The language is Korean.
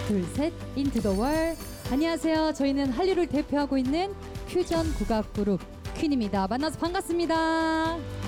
둘, 셋, 인투 더 월. 안녕하세요. 저희는 한류를 대표하고 있는 퓨전 국악 그룹 퀸입니다. 만나서 반갑습니다.